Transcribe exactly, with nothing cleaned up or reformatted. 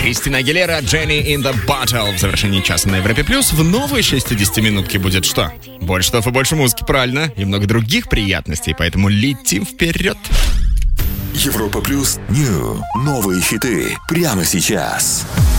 Кристина Агилера, Jenny in the Bottle. В завершении часа на Европе Плюс в новой шестидесятиминутке будет что? Больше слов и больше музыки, правильно? И много других приятностей, поэтому летим вперед. Европа Плюс Нью. Новые хиты прямо сейчас.